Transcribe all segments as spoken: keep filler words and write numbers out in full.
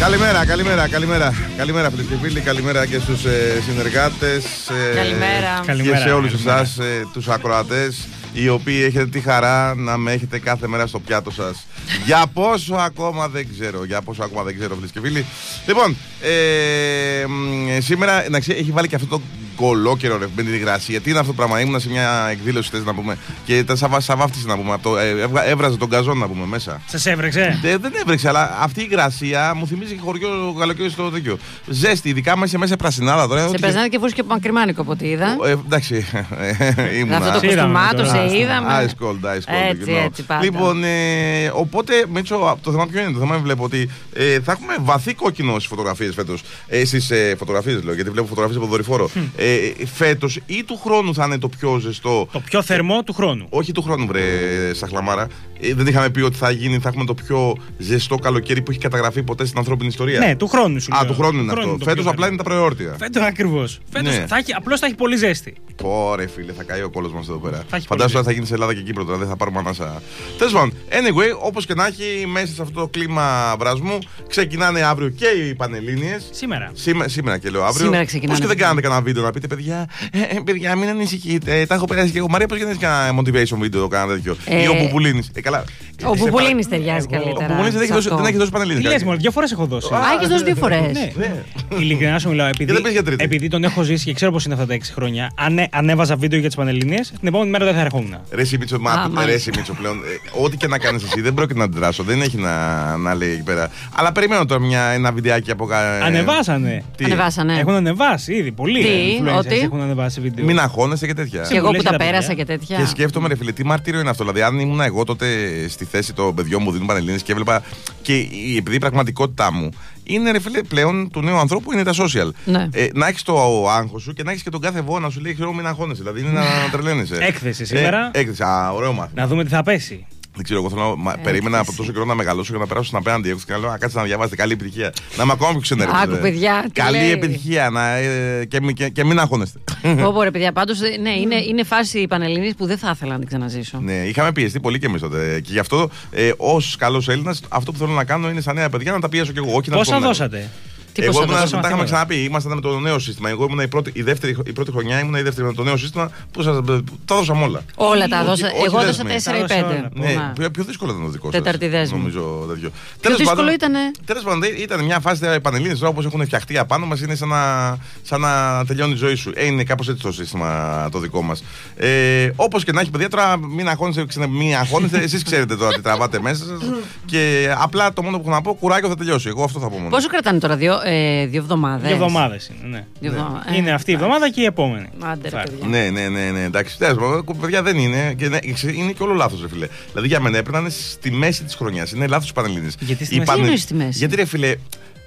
Καλημέρα, καλημέρα, καλημέρα. Καλημέρα, φίλοι και φίλοι. Καλημέρα και στους ε, συνεργάτες. Ε, καλημέρα. Και καλημέρα, σε όλους καλημέρα. εσάς, ε, τους ακροατές, οι οποίοι έχετε τη χαρά να με έχετε κάθε μέρα στο πιάτο σας. Για πόσο ακόμα δεν ξέρω. Για πόσο ακόμα δεν ξέρω, φίλοι και φίλοι. Λοιπόν, ε, σήμερα να ξέρει, έχει βάλει και αυτό το κολόκερο ρε με την υγρασία. Τι είναι αυτό το πράγμα. Ήμουνα σε μια εκδήλωση θες να πούμε. Και τα σαβα, σαβάφτισε να πούμε. Το, ε, έβγα, έβραζε τον καζόν να πούμε μέσα. Σας έβρεξε. Ε, δεν έβρεξε, αλλά αυτή η υγρασία μου θυμίζει χωριό καλοκαίρι στο τέτοιο. Ζέστη, ειδικά μέσα μέσα πρασινάδα τώρα. Σε περνάνε και βρίσκει και μακριμάνικο από ό,τι είδα. Ε, εντάξει. Ήμουνα. Αυτό το κουστούμάτο σε είδαμε. Ice cold, ice cold. Έτσι, έτσι πάντα. Λοιπόν, ε, οπότε Μίτσο, το θέμα ποιο είναι. Το θέμα βλέπω ότι ε, θα έχουμε βαθύ κόκκινο στις φωτογραφίες φέτος. Ε, στις ε, φωτογραφίες λέω, γιατί βλέπω φωτογραφίες από το δορυφόρο. Mm. Ε, φέτος ή του χρόνου θα είναι το πιο ζεστό. Το πιο θερμό του χρόνου. Όχι του χρόνου, βρε Σαχλαμάρα. Ε, δεν είχαμε πει ότι θα γίνει, θα έχουμε το πιο ζεστό καλοκαίρι που έχει καταγραφεί ποτέ στην ανθρώπινη ιστορία. Ναι, του χρόνου σου λέω. Α, του χρόνου είναι αυτό. Φέτος απλά είναι τα προεόρτια. Φέτος ακριβώς. Φέτος Ναι. θα έχει, απλώς θα έχει πολύ ζέστη. Ωραία, φίλε, θα καεί ο κόλος μας εδώ πέρα. Φαντάζομαι θα γίνει σε Ελλάδα και Κύπρο τώρα, δεν θα πάρουμε ανάσα. Τέλος πάντων, anyway, όπως και να έχει, μέσα σε αυτό το κλίμα βρασμού ξεκινάνε αύριο και οι Πανελλήνιες. Σήμερα. Σήμε, σήμερα και λέω αύριο. Σήμερα ξεκινάνε. Πώς και δεν κάνετε κανένα βίντεο να πείτε, παιδιά, ε, ε, παιδιά, μην ανησυχείτε. Ε, τα έχω περάσει και εγώ. Μαρία, πώς και δεν έχει κανένα motivation βίντεο, κανένα τέτοιο. Ε, Ή ο Πουπουλίνης. Ε, καλά. Ο Πουπουλίνης ταιριάζει Ο καλύτερα. Πουπουλίνης δεν έχει δώσει- δεν έχει δώσει Πανελλήνιες. Τι λες μόνο, δύο φορές έχω δώσει. Α, έχεις δώσει δύο φορές. Ναι. Ειλικρινά σου μιλάω, επειδή, δεν πες για τρίτη. επειδή τον έχω ζήσει και ξέρω πώς είναι αυτά τα έξι χρόνια, αν ανέβαζα βίντεο για τις Πανελλήνιες, την επόμενη μέρα δεν θα ερχόμουν. Ρε εσύ Μίτσο, μα, Α, ρε, μάλιστα. εσύ, Μίτσο πλέον. ε, Ό,τι και να κάνεις εσύ δεν πρόκειται να αντιδράσω. Δεν έχει να, να λέει εκεί πέρα. Αλλά περιμένω τώρα μια, ένα βιντεάκι από κάτω. Ανεβάσανε. Τι? Ανεβάσανε. Έχουν ανεβάσει ήδη. Πολλοί Τι, influencers ότι? έχουν ανεβάσει βίντεο. Μην αγχώνεσαι και τέτοια. Και εγώ που Συμβουλές τα για τα πέρασα παιδιά. και τέτοια. Και σκέφτομαι, ρε φίλε, τι μαρτύριο είναι αυτό. Δηλαδή, αν ήμουν εγώ τότε στη θέση των παιδιών μου δίνουν Πανελλήνιες και έβλεπα. Και η- επειδή η πραγματικότητά μου είναι, ρε φίλε, πλέον του νέου ανθρώπου είναι τα social. Ναι. Ε, να έχει το άγχος σου και να έχει και τον κάθε βό να σου λέει: ξέρω, μην αγχώνεσαι. Δηλαδή, είναι να τρελαίνεσαι. Έκθεση σήμερα. Ε, έκθεση. Α, ωραίο μάθημα. Να δούμε τι θα πέσει. Δεν ξέρω, εγώ θέλω να. μα- Περίμενα από τόσο καιρό να μεγαλώσω και να περάσω στην απέναντι έξω και να λέω: Α, κάτσε να διαβάσετε. Καλή επιτυχία. Να είμαι ακόμα πιο ξενέρευτο. Άκου, παιδιά, τι Καλή λέει. επιτυχία να, ε, και, μη- και, και μην αγχώνεστε. Πω, πω, ρε παιδιά, πάντως ναι, είναι, είναι φάση η Πανελλήνιες που δεν θα ήθελα να την ξαναζήσω. Ναι, είχαμε πιεστεί πολύ και εμεί τότε. Και γι' αυτό, ε, ω καλό Έλληνα, αυτό που θέλω να κάνω είναι στα νέα παιδιά να τα πιέσω κι εγώ. Όχι να τους Πόσα πω, ναι. δώσατε. Τι Εγώ ποσά ήμουν, δώσαμε, τα είχαμε μαθήματα. ξαναπεί, ήμασταν με το νέο σύστημα. Εγώ ήμουν η πρώτη, η δεύτερη, η πρώτη χρονιά, ήμουν η δεύτερη με το νέο σύστημα που σας, τα δώσαμε όλα. Όλα τα Όχι- δώσα. όχι Εγώ έδωσα δέσμη. τέσσερα ή Τα δώσα πέντε. όλα. Ναι, Να. πιο, πιο δύσκολο ήταν το δικό σας. Τέταρτη δέσμη. Νομίζω τέτοιο. Πιο δύσκολο ήτανε. Τέλος πάντων, ήταν μια φάση οι Πανελλήνιες τώρα όπως έχουν φτιαχτεί απάνω μας είναι σαν να, σαν να τελειώνει η ζωή σου. Ε, είναι κάπως έτσι το σύστημα το δικό μας. Ε, όπως και να έχει, παιδιά, τώρα μην αγχώνεστε, ξε- μην αγχώνεστε. Εσείς ξέρετε τώρα τι τραβάτε μέσα σας. Και απλά το μόνο που έχω να πω, κουράγιο θα τελειώσει. Εγώ αυτό θα πω μόνο. Πόσο κρατάνε τώρα, δύο, ε, δύο εβδομάδες. Δύο εβδομάδες είναι, ναι. Δύο εβδομάδες. Ε, Είναι αυτή η εβδομάδα και η επόμενη. Άντε, ρε, Θα- παιδιά. Ναι, ναι, ναι, ναι, εντάξει. Τέλος πάντων, παιδιά δεν είναι. Και ναι, ξε- είναι και όλο λάθος, ρε φίλε. Δηλαδή για μένα έπαιρναν στη μέση της χρονιάς. Είναι λάθος οι Πανελλήνιες. Γιατί στη Οι μέση? Πανε- Τι εννοείς στη μέση? Γιατί ρε φίλε,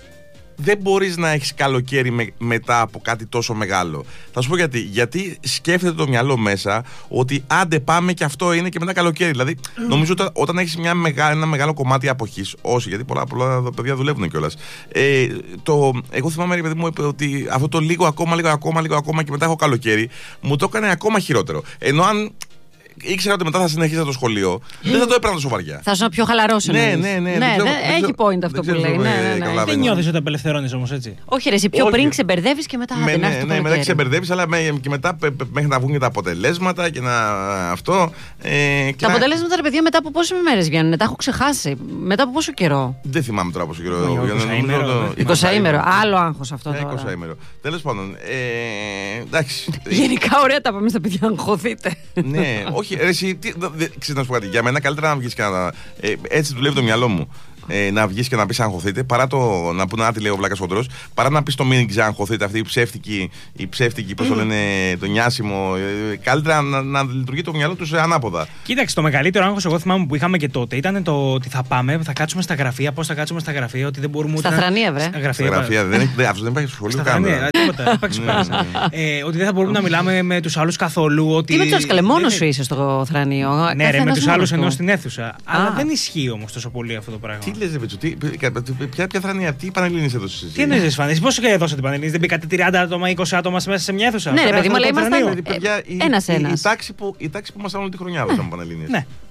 δεν μπορείς να έχεις καλοκαίρι με- μετά από κάτι τόσο μεγάλο. Θα σου πω γιατί. Γιατί σκέφτεται το μυαλό μέσα ότι άντε πάμε και αυτό είναι και μετά καλοκαίρι. Δηλαδή, νομίζω ότι όταν έχεις μια μεγά, ένα μεγάλο κομμάτι αποχής, όσοι, γιατί πολλά, πολλά παιδιά δουλεύουν κιόλας. Ε, το, εγώ θυμάμαι, ρε παιδί μου, είπε ότι αυτό το λίγο ακόμα, λίγο ακόμα, λίγο ακόμα και μετά έχω καλοκαίρι, μου το έκανε ακόμα χειρότερο. Ενώ αν ήξερα ότι μετά θα συνεχίσει το σχολείο, δεν θα το έπαιρνα τόσο βαριά. Θα ήσουν πιο χαλαρός Ναι, εννοείς. ναι, ναι, δεν Ναι, ξέρω- δεν- δεν έχει ξέρω- point δεν αυτό που ξέρω λέει. αν Ναι, με ναι, ναι. καταλαβαίνω. Δεν νιώθεις ότι απελευθερώνεις όμως έτσι. Όχι, ρε, εσύ πιο Όχι. πριν ξεμπερδεύεις και μετά Με, άντε, να ναι, έρθει το ναι, μετά καλοκαίρι. ξεμπερδεύεις, αλλά με, και μετά πε- πε- μέχρι να βγουν και τα αποτελέσματα και να αυτό. Ε, και Τα να- αποτελέσματα, ρε παιδιά, μετά από πόσες μέρες βγαίνουν, τα έχω ξεχάσει. Μετά από πόσο καιρό. Δεν θυμάμαι τώρα πόσο καιρό. Όχι, για να- εικοσαήμερο, νομίζω το- δεν εικοσαήμερο. Άλλο άγχος αυτό Ε, τώρα. εικοσαήμερο. Τέλος πάντων. Ε, εντάξει. Γενικά, ωραία τα πάμε στα παιδιά, αγχωθείτε. Ναι, όχι, ρε, εσύ, τι, δε- δε- ξέρεις να σου πω κάτι. Για μένα καλύτερα να βγεις και να. Ε, έτσι δουλεύει το μυαλό μου. Ε, να βγεις και να πεις αγχωθείτε, παρά το να πούνε άτι λέει ο Βλάκας Χοντρός, παρά να πεις το μην αγχωθείτε, αυτή η ψεύτικη, η ψεύτικη, πώς το λένε, το νιάσιμο. Ε, καλύτερα να, να λειτουργεί το μυαλό τους ανάποδα. Κοίταξε, το μεγαλύτερο άγχος εγώ θυμάμαι που είχαμε και τότε ήταν το ότι θα πάμε, θα κάτσουμε στα γραφεία. Πώς θα κάτσουμε στα γραφεία, ότι δεν μπορούμε ούτε. Στα να- θρανία, βρε. Στα Στα γραφεία. γραφεία δεν έχει, αυτός δεν υπάρχει στο σχολείο Στα καν. θρανία, ε. τίποτα. Δεν υπάρχει Ναι, πέρασμα. Ε, Ότι δεν θα μπορούμε να μιλάμε με τους άλλους καθόλου. Ότι... Τι με τους καλέ, μόνο δεν- σου είσαι στο θρανείο. Ναι, ρε, με Καθένας τους μόνος άλλους του. ενώ στην αίθουσα. Αλλά Α. δεν ισχύει όμως τόσο πολύ αυτό το πράγμα. Τι λες, ρε Πετσο, τι, ποια, ποια θρανία, τι Πανελλήνιες έδωσες εσύ? Τι εννοείς, Φανή, πόσο και δώσατε Πανελλήνιες, δεν μπήκατε τριάντα άτομα, είκοσι άτομα μέσα σε μια αίθουσα. Ναι, ρε, Πέρασαν παιδί μου, το αλλά ήμασταν- θρανείο. Δηλαδή, παιδιά, η, ένας, η, η, ένας. τάξη που, η τάξη που ήμασταν όλη τη χρονιά έδωσαν Πανελλήνιες. Ναι.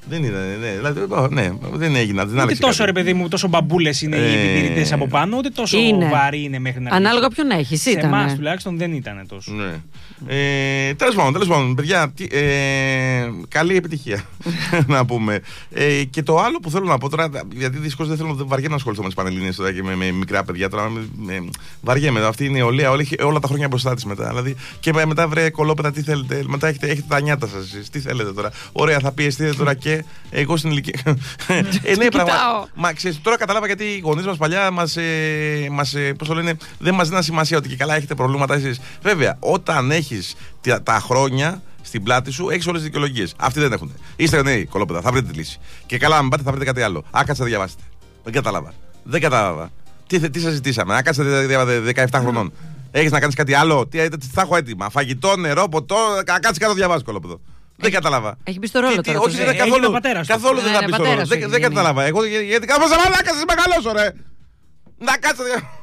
Δεν ήταν, ναι, δηλαδή, ναι, δεν έγινε. Δεν ούτε τόσο ρε παιδί μου, τόσο μπαμπούλες είναι ε... οι επιτηρητές από πάνω, ούτε τόσο είναι. Βαρύ είναι μέχρι να. Ανάλογα ποιον έχεις. Σε εμάς τουλάχιστον δεν ήταν τόσο. Ναι. Ε, τέλος πάντων, τέλος πάντων, παιδιά, ε, καλή επιτυχία να πούμε. Ε, και το άλλο που θέλω να πω τώρα, γιατί δυστυχώς δεν θέλω δεν βαριέμαι να ασχοληθώ με τις Πανελλήνιες τώρα και με, με μικρά παιδιά. Τώρα με, με, βαριέμαι. Αυτή είναι η νεολαία, όλα, όλα τα χρόνια μπροστά της μετά. Δηλαδή, και μετά βρε κολόπεδα, τι θέλετε. Μετά έχετε, έχετε τα νιάτα σας εσείς. Τι θέλετε τώρα. Ωραία, θα πιεστείτε τώρα και εγώ στην ηλικία. ε, ναι, πραγματικά. Μα ξέρεις, τώρα κατάλαβα γιατί οι γονείς μας παλιά μας, ε, μας, ε, πώς το λένε, δεν μας δίνουν σημασία ότι και καλά έχετε προβλήματα εσείς. Βέβαια, όταν έχεις τα, τα χρόνια στην πλάτη σου, έχεις όλες τις δικαιολογίες. Αυτοί δεν έχουν. Είστε νέοι, κολόπεδα, θα βρείτε τη λύση. Και καλά, αν πάτε, θα βρείτε κάτι άλλο. Άκατσα να διαβάσετε. Δεν κατάλαβα. Δεν κατάλαβα. Τι, τι σας ζητήσαμε, άκατσα δεκαεπτά χρονών. Έχεις να κάνεις κάτι άλλο. Τι, τι, τι θα έχω έτοιμα. Φαγητό, νερό, ποτό. Κάτσε κάτω διαβάσει, κολόπεδο. Δεν κατάλαβα. Έχει μπει στο ρόλο τώρα. Όχι, δεν καθόλου. Καθόλου δεν θα μπει στο ρόλο. Δεν κατάλαβα. Εγώ γιατί κάπως μαλάκα είσαι μεγαλός, ωραία. Να κάτσε.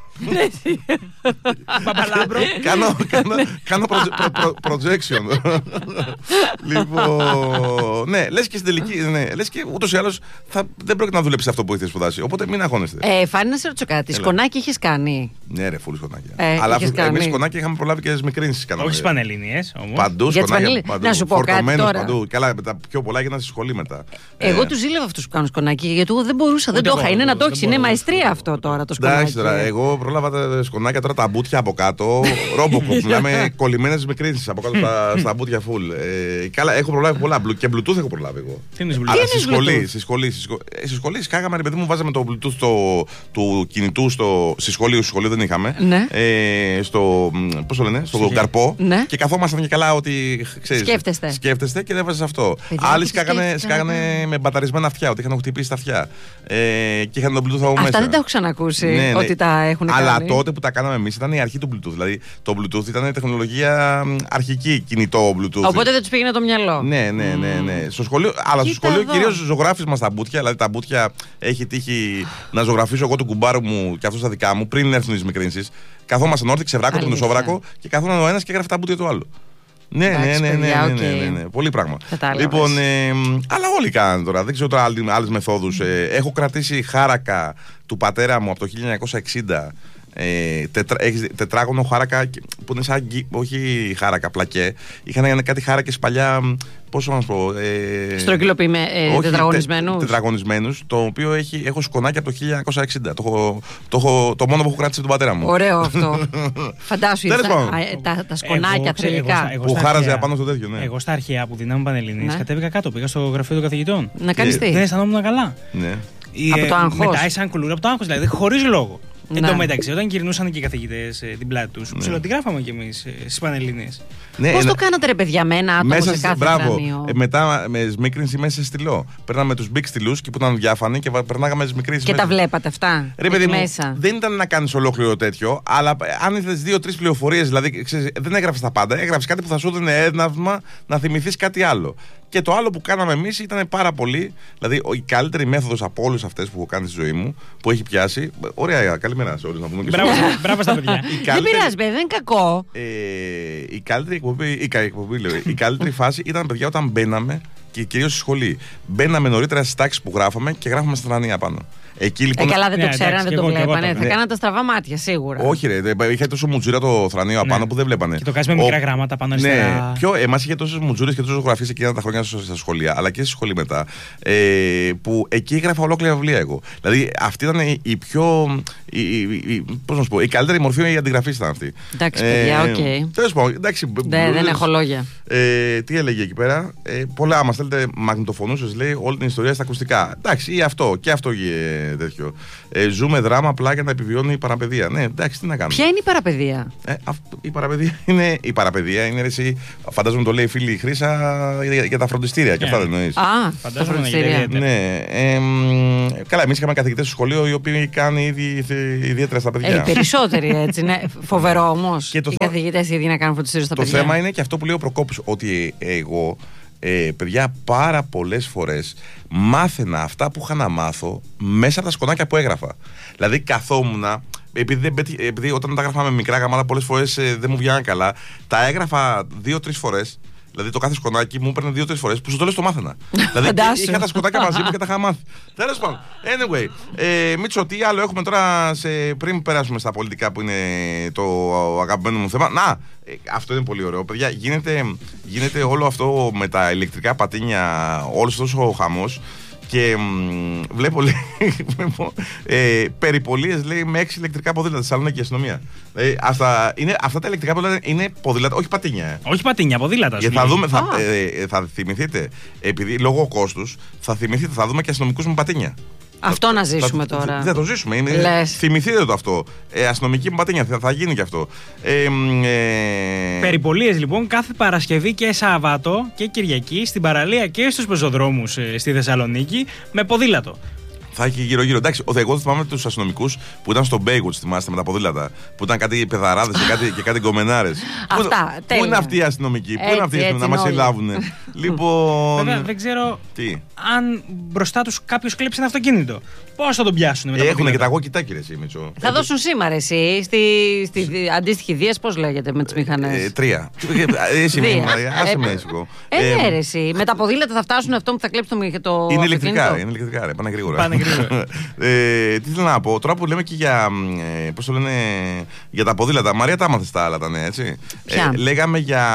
Παπαλάμπρο. Κάνω projection. Λοιπόν. Ναι, λες και στην τελική. Λες και ούτως ή άλλως δεν πρόκειται να δουλέψει αυτό που ήθελες σπουδάσει. Οπότε μην αγχώνεστε. Ε, Φάνη, να σε ρωτήσω κάτι. Σκονάκι είχες κάνει? Ναι, ρε, φούλη σκονάκια. Αλλά εμείς σκονάκια είχαμε προλάβει και τις μικρίνσεις. Όχι στις Πανελλήνιες όμως. Παντού σκονάκια. Να σου πω κάτι τώρα. Καλά, τα πιο πολλά έγιναν στη σχολή μετά. Εγώ τους ζήλευα αυτούς που κάνουν σκονάκι, γιατί εγώ δεν μπορούσα, δεν το είχα. Είναι να το έχεις, είναι μαεστρία αυτό τώρα το σκονάκι. Εγώ πρόλαβα τα σκονάκια τώρα, τα μπουτια από κάτω. Ρόμποκοπ, μιλάμε κολλημένες μικρίνσεις από κάτω στα, στα μπουτια full. Ε, καλά, έχω προλάβει πολλά. Και Bluetooth έχω προλάβει εγώ. Τι είναι Bluetooth? Αλλά στη σχολή, στη σχολή, στη σχολή σκάγαμε, ρε παιδί μου, βάζαμε το Bluetooth στο, του κινητού στο, στη σχολή, στη σχολή δεν είχαμε. Ναι. Ε, στο, πώς το λένε, στο καρπό. Ναι. Και καθόμασταν και καλά ότι ξέρεις, σκέφτεστε. σκέφτεστε και δεν βάζεις αυτό. Παιδιά, άλλοι σκάγανε, σκάγανε με μπαταρισμένα αυτιά, ότι είχαν χτυπήσει τα αυτιά. Ε, και είχαν τον Bluetooth από μέσα. Αυτά δεν τα έχω ξανακούσει, ναι, ναι. Ότι τα έχουν κάνει. Αλλά τότε που τα κάναμε εμείς ήταν η αρχή του Bluetooth. Δηλαδή το Bluetooth ήταν τεχνολογία αρχική, κινητό Bluetooth. Οπότε δεν τους πήγαινε το μυαλό. Ναι, ναι, ναι. ναι. Στο σχολείο, αλλά στο σχολείο κυρίως ζωγράφισμα στα μπουτια. Δηλαδή τα μπουτια έχει τύχει να ζωγραφίσω εγώ τον κουμπάρο μου και αυτό στα δικά μου πριν έρθουν οι μικρίνσεις. Καθόμασταν όρθιοι, ξεβράκο τον μεσόβρακο και καθόμασταν ο ένας και έγραφε τα μπουτια του άλλου. Ναι, ναι, ναι, ναι, ναι, ναι, ναι, ναι. Πολύ πράγμα. Λοιπόν, ε, αλλά όλοι κάνουν τώρα. Δεν ξέρω τώρα άλλες μεθόδους. Ε, έχω κρατήσει χάρακα του πατέρα μου από το χίλια εννιακόσια εξήντα. Ε, τετρά, έχεις τετράγωνο χάρακα που είναι σαν, όχι χάρακα πλακέ, είχαν κάτι χάρακες παλιά, πώς να σου πω, ε, στρογγυλοποιημένους, ε, τετραγωνισμένους. Τε, τετραγωνισμένους, το οποίο έχει, έχω σκονάκι από το χίλια εννιακόσια εξήντα. Το, το, το, το μόνο που έχω κρατήσει από τον πατέρα μου. Ωραίο αυτό. Φαντάσου τα, τα, τα σκονάκια θρηλυκά που χάραζε απάνω στο τέτοιο. Ναι. Εγώ στα αρχαία που δίναμε Πανελλήνιες, ναι, κατέβηκα κάτω, πήγα στο γραφείο των καθηγητών. Να κάνεις τι? Δεν αισθανόμουν καλά. Ναι. Από το άγχος. Μετά ήσαν κουλούρα από το άγχος, δηλαδή χωρίς λόγο. Ναι. Εν τω μεταξύ, όταν γυρνούσαν και οι καθηγητές ε, την πλάτη τους, ναι, ψιλοτιγράφαμε κι εμείς ε, στις Πανελλήνιες. Ναι, πώς ε, το κάνατε, ρε παιδιά, με ένα άτομο μέσα σε κάθε δράνιο? Ε, μετά με σμίκρινση μέσα σε στυλό. Παίρναμε τους big στυλούς και που ήταν διάφανοι και περνάγαμε σμίκρινση. Και μέσα. Τα βλέπατε αυτά. Ρε παιδί μου, δεν ήταν να κάνεις ολόκληρο τέτοιο, αλλά αν ήθελες δύο-τρεις πληροφορίες, δηλαδή ξέρεις, δεν έγραφες τα πάντα, έγραφες κάτι που θα σου έδινε έναυσμα να θυμηθείς κάτι άλλο. Και το άλλο που κάναμε εμείς ήταν πάρα πολύ. Δηλαδή, η καλύτερη μέθοδος από όλες αυτές που έχω κάνει στη ζωή μου, που έχει πιάσει. Ωραία, καλημέρα σε όλους να πούμε. Μπράβο στα παιδιά. Δεν πειράζει, παιδί, δεν είναι κακό. Η καλύτερη εκπομπή, η καλύτερη φάση ήταν, παιδιά, όταν μπαίναμε και κυρίως στη σχολή. Μπαίναμε νωρίτερα στις τάξεις που γράφαμε και γράφαμε στα θρανία πάνω. Εκεί, λοιπόν, ε, καλά, δεν το ξέρανε, δεν το εγώ, βλέπανε. Εγώ, θα ναι. κάνανε τα στραβά μάτια, σίγουρα. Όχι, ρε. Είχε τόσο μουτζούρα το θρανίο απάνω, ναι, που δεν βλέπανε. Και το κάνεις με μικρά Ο... γράμματα πάνω αριστερά. Ναι, πιο εμάς είχε τόσες μουτζούρες και τόσες ζωγραφίες εκείνα τα χρόνια στα σχολεία, αλλά και στη σχολή μετά. Ε, που εκεί έγραφα ολόκληρα βιβλία εγώ. Δηλαδή αυτή ήταν η πιο. Η, η, η, πώς να σου πω, η καλύτερη μορφή η αντιγραφή ήταν αυτή. Εντάξει, παιδιά, οκ. Τέλος πάντων, εντάξει. Δεν έχω λόγια. Τι έλεγε εκεί πέρα. Πολλά, άμα θέλετε, μαγνητοφωνούσες, λέει, όλη την ιστορία στα ακουστικά. Εντάξει, ή αυτό και αυτό τέτοιο. Ε, ζούμε δράμα απλά για να επιβιώνει η παραπαιδεία. Ναι, εντάξει, τι να κάνουμε. Ποια είναι η παραπαιδεία? Ε, αυ, η παραπαιδεία είναι. Η παραπαιδεία είναι εσύ. Φαντάζομαι το λέει η φίλη η Χρύσα για, για τα φροντιστήρια. Yeah. Και αυτά δεν εννοείς. Α, τα φροντιστήρια. Ναι. Ε, καλά, εμείς είχαμε καθηγητές στο σχολείο οι οποίοι κάνουν ήδη ιδιαίτερα στα παιδιά. Ε, περισσότεροι έτσι. Ναι. Φοβερό όμως. Οι το... καθηγητές ήδη να κάνουν φροντιστήριο στα το παιδιά. Το θέμα είναι και αυτό που λέει ο Προκόπης, ότι εγώ. Ε, παιδιά, πάρα πολλές φορές μάθαινα αυτά που είχα να μάθω μέσα από τα σκονάκια που έγραφα. Δηλαδή καθόμουν, επειδή, επειδή όταν τα έγραφα με μικρά γραμμάτα πολλές φορές ε, δεν μου βγαίναν καλά, τα έγραφα δύο-τρεις φορές Δηλαδή το κάθε σκονάκι μου έπαιρνε δύο-τρεις φορές που στο τέλος το μάθαινα. Δηλαδή είχα τα σκοτάκια μαζί μου και τα είχα μάθει. Τέλος πάντων. Anyway, ε, Μίτσο, τι άλλο έχουμε τώρα σε, πριν περάσουμε στα πολιτικά που είναι το αγαπημένο μου θέμα. Να, ε, αυτό είναι πολύ ωραίο. Παιδιά, γίνεται, γίνεται όλο αυτό με τα ηλεκτρικά πατίνια, όλος αυτός ο χαμός. Και μ, βλέπω, λέει, βλέπω ε, περιπολίες, λέει, με έξι ηλεκτρικά ποδήλατα στη Θεσσαλονίκη αστυνομία. Ε, αυτά, είναι, αυτά τα ηλεκτρικά ποδήλατα είναι ποδήλατα, όχι πατίνια. Ε. Όχι πατίνια, ποδήλατα. Και θα, δούμε, θα, ε, θα θυμηθείτε, επειδή λόγω κόστους, θα θυμηθείτε, θα δούμε και αστυνομικούς με πατίνια. Αυτό να ζήσουμε θα, τώρα. Δεν θα το ζήσουμε. Είναι, θυμηθείτε το αυτό. Ε, αστυνομική με πατίνια, θα, θα γίνει και αυτό. Ε, ε, Περιπολίες λοιπόν κάθε Παρασκευή και Σάββατο και Κυριακή στην παραλία και στους πεζοδρόμους ε, στη Θεσσαλονίκη με ποδήλατο. Θα έχει γύρω-γύρω. Εντάξει, εγώ θυμάμαι τους αστυνομικούς που ήταν στο Baywatch, θυμάστε, με τα ποδήλατα. Που ήταν κάτι πεδαράδες και κάτι, και κάτι γκομενάρες. Αυτά, πού, πού είναι αυτοί οι αστυνομικοί, πού είναι αυτοί οι αστυνομικοί να μας συλλάβουν. Λοιπόν. Βέβαια, δεν ξέρω τι? αν μπροστά τους κάποιος κλέψει ένα αυτοκίνητο. Πώς θα τον πιάσουν με τα Έχουν και τα εγώ κοιτάκι, ρε εσύ, Μίτσο. Θα δώσουν σήμερα εσύ. Στη, στη αντίστοιχη Δίας, πώς λέγεται με τις μηχανές. Ε, τρία. Εσύ με άσε με ήσυχο. Ε, ναι, ρε εσύ. Με τα ποδήλατα θα φτάσουν αυτό που θα κλέψει το. Είναι ηλεκτρικά, είναι ηλεκτρικά, ρε. Πάνε γρήγορα. ε, τι θέλω να πω, τώρα που λέμε και για, ε, πώς το λένε, για τα ποδήλατα. Μαρία, τα άμαθες τα άλλα, τα ναι, έτσι. Ε, λέγαμε για,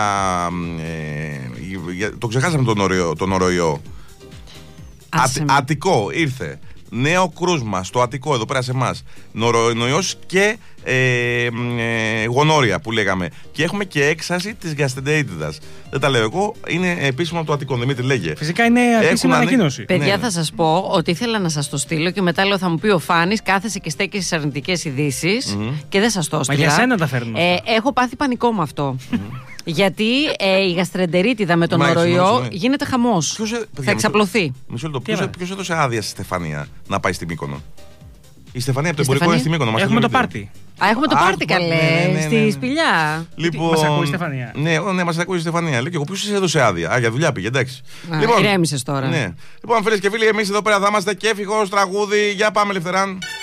ε, για. Το ξεχάσαμε τον, οριο, τον οροϊό. Ατι, Αττικό ήρθε. Νέο κρούσμα στο Αττικό, εδώ πέρα σε εμάς. Νοροϊός και ε, ε, γονόρια που λέγαμε. Και έχουμε και έξαση της γαστεντερίτιδας. Δεν τα λέω εγώ, είναι επίσημο από το Αττικό. Δημήτρη, λέγε. Φυσικά είναι επίσημη ανακοίνωση. Παιδιά, ναι. θα σας πω ότι ήθελα να σας το στείλω και μετά λέω θα μου πει ο Φάνης, κάθεσαι και στέκεις στις αρνητικές ειδήσεις mm-hmm. και δεν σας το έστειλα. Μα για σένα τα φέρνω. Ε, έχω πάθει πανικό με αυτό. Mm-hmm. Γιατί ε, η γαστρεντερίτιδα με τον οροϊό γίνεται χαμός. Ποιος, θα παιδιά, εξαπλωθεί. Μισό λεπτό. Ποιος, ποιος έδωσε άδεια στη Στεφανία να πάει στη Μύκονο? Η Στεφανία από το εμπορικό είναι στη Μύκονο. Έχουμε το πάρτι. Α, έχουμε το πάρτι, καλέ. Ναι, ναι, ναι, ναι, ναι. Στη Σπηλιά. Λοιπόν, μας ακούει η Στεφανία. Ναι, ναι, μας ακούει η Στεφανία. Λέω και εγώ, ποιος έδωσε άδεια? Α, για δουλειά πήγε, εντάξει. Α, λοιπόν, ηρέμησες τώρα. Ναι. Λοιπόν, φίλες και φίλοι, εμείς εδώ πέρα θα είμαστε και ευτυχώς τραγούδι. Για πάμε, Λευτεράν.